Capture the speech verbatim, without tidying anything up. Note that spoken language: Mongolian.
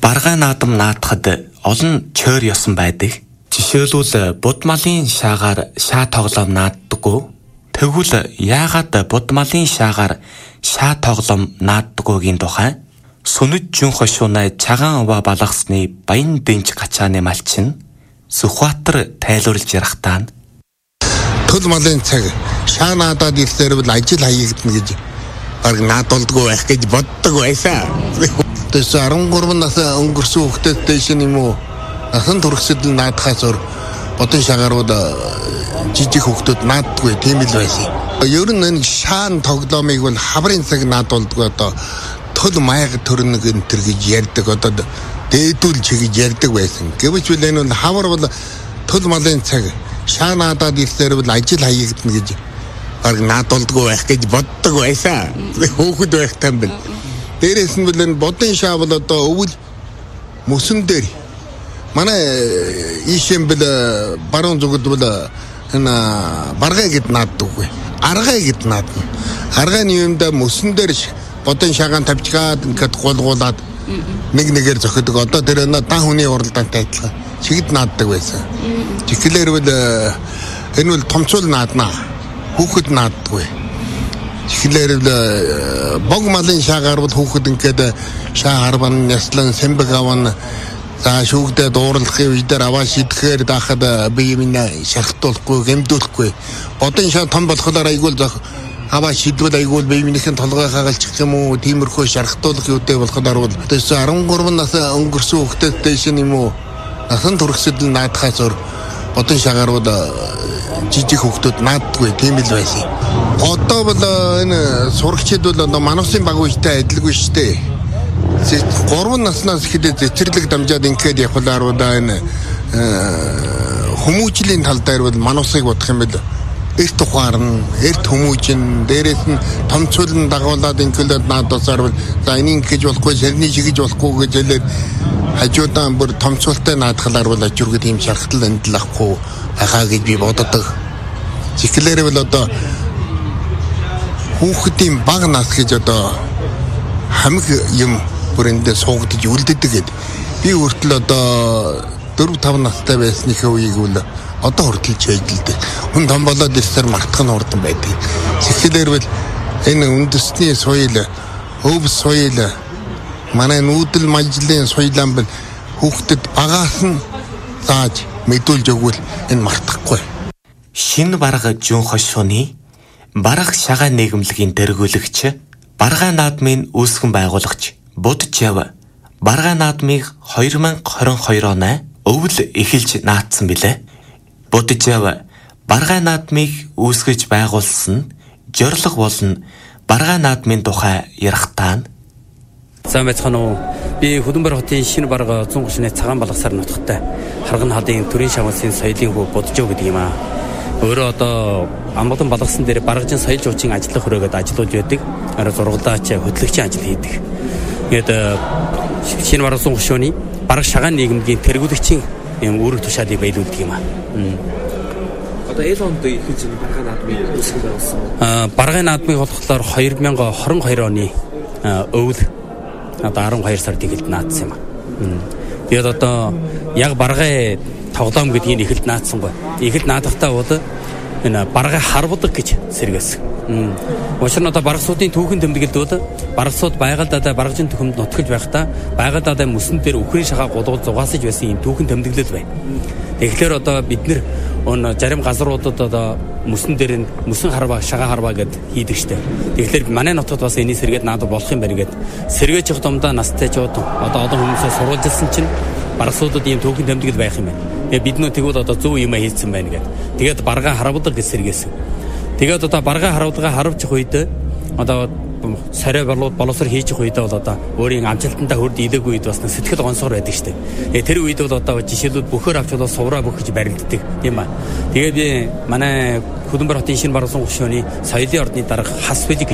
баргай наадам наадахад олон чойр ёсон байдаг. Жишээлбэл буд малын шаагаар шаа тоглоом нааддаггүй. Тэгвэл яагаад буд малын шаагаар шаа тоглоом нааддаггүйгийн тухай сүнэд жүн хошуунай цагаан ува балгасны баян дэнч гачааны малчин Сүхбаатар тайлбарлаж ярахтаа төл малын цаг шаа наадаад ирлээр бол ажил хаягдана гэж баг наадуулдаггүй байх гэж боддог байсан. Тэс арван гурван нас өнгөрсөн хүүхдэд дэш юм уу асан турхсэд наадахаас өөр бодон шагарууд жижиг хүүхдүүд нааддаггүй тийм л байсан. Ер нь энэ шаан тоглоомыг бол хаврын цаг наадуулдаг одоо төл маяг төрнөг энэ төр гэж ярьдаг одоо дээдүүл чи гэж ярьдаг байсан. Гэвч бол энэ бол хавар бол төл малын цаг шаа наадаад ирлээр бол ажил хаягдана гэж баг наадуулдаггүй байх гэж боддог байсан. Хүүхэд байхтай юм байна. Дээрээс нь бол энэ бодон шаа бол одоо өвөл мөсөн дээр манай ийшэн бил баруун зүгд бол энэ баргай гэд нааддаггүй. Аргай гэд наадна. Аргайны юмда мөсөн дээр бодон шаагаан тавьчгаад ингээд гулгуулад нэг нэгээр зохидог. Одоо тэр энэ дан хүний уралдаантай адилхан чигд нааддаг байсан. Тэгэхээр бол энэ бол томцол нааднаа. Хүүхэд нааддаггүй. Тэгэхээр бог малын шаагаар бол хүүхэд ингээд шаа харван няслан сэмбэг аван за шүүгдээ дуурлахын үедэр аваа шидэхээр даахад бие минь шархтуулахгүй гэмдүүлэхгүй. Бодон шаа том болохоор айгуул аваа шидвэл айгуул бие минийхэн толгой хагалчих юм уу тиймэрхүү шархтуулах юутэй болохоор бол тэс арван гурван нас өнгөрсөн хүүхдэд дэш юм уу асан турхсэд наадахаас өөр бодон шагарууд жижиг хүүхдүүд нааддаггүй тийм л байсан. Одоо бол энэ сурагчид бол одоо мануусын баг үетэй адилгүй шүү дээ. гурван наснаас ихэд зэцэрлэг дамжаад ингээд явхлаар удаа энэ хүмүүжлийн тал дээр бол мануусыг бодох юм бэл эрт ухаарна, эрт хүмүүжин, дээрээс нь томцуулн дагуулад ингээд наадасаар бол за энийг гэж болохгүй, сэрний шигэж болохгүй гэж хэлээд хажуудаа бүр томцуултай наадахлаар бол ажургад ийм шархтал эндлахгүй байхаа гэж би боддог. Зиклэр бол одоо хүүхдийн баг нас гэж одоо хамиг юм бүрэндээ суугдаж үлддэг гэд. Би хүртэл одоо дөрөв тав настай байсныхаа үеиг бол одоо хүртэл чийдэлдэг. Хүн том болоод ирсээр мартах нь хурдан байдаг. Зиклэр бол энэ үндэсний соёл, өв соёл манай нүүдэл мажлын соёлан бол хүүхдэд багаас нь зааж мэдүүлж өгвөл энэ мартахгүй. Шинэ барга жүн хошууны барга шагаа нийгэмлэгийн дэргүүлэгч баргай наадмын үүсгэн байгуулагч Будчав баргай наадмыг хоёр мянга хорин хоёр оноо өвөл эхэлж наадсан билээ. Будчав баргай наадмыг үүсгэж байгуулсан зорилго болон баргай наадмын тухай ярахтаа За байцгаана уу. Би Хөдөнбөр хотын шинэ барга зүүн гушны цагаан балгасаар нутагтай харган халын төрийн шавуулсын соёлын хүү Будчав гэдэг юм аа. Өөрөө одоо Амгалан балгасан дээр баргажин соёл жуучин ажлах хөрөөгд ажиллаж байдаг. Араа зургалтаач хөтлөгчийн ажил хийдэг. Ингээд шинэ барга зүүн гушны барга шагаан нийгэмгийн тэргүүлэгчийн юм үүрэг тушаалыг биелүүлдэг юм аа. Одоо эл онд ихэнх нь баргай наадмыг үүсгэн байгуулсан. Аа баргай наадмыг болохоор хоёр мянга хорин хоёр оны өвөл одоо арван хоёр сард эхэлд наадсан юм аа. Тэгээд одоо яг баргай тоглоом гэдгийг эхэлд наадсангүй. Эхэлд наадахтаа бол энэ баргай харвдаг гэж сэргээсэн. Учир нь одоо баргасуудын түүхэн тэмдэглэлд бол баргасууд байгальдаа баргажин төхөмд нутгаж байхдаа байгальдаа мөсөн дээр өхрийн шахаа гулгуул зугаасаж байсан юм түүхэн тэмдэглэл байна. Тэгэхээр одоо бид нэр өн зарим газруудад одоо мөсөн дээр мөсөн харваа шагаа харваа гэд хийдэг штэ. Тэгэхээр манай нутгад бас энийг сэргээд наадах болох юм байна гэд сэргээж явах домдоо настай ч одоо олон хүмүүсээ сурвалжилсан чинь баргасуудад ийм түүхэн тэмдэглэл байх юм байна. Тэгээ бид нөө тэгвэл одоо зөв юм хийсэн байна гэд. Тэгээд баргаа харавдаг гэж сэргээсэн. Тэгээд одоо баргаа харавдгаа харавчих үед одоо сарай болоод боловсрол хийж их үедээ бол одоо өөрийн амжилтандаа хүрд илээгүй үед бас сэтгэл гонсгор байдаг шүү дээ. Тэр үед бол одоо жишээлбэл бөхөр авч бол сувраа бүх гэж барилддаг тийм ба. Тэгээд би манай Хөдөнбөр хотын шинэ баргасан гушууны соёлын ордны дарга хас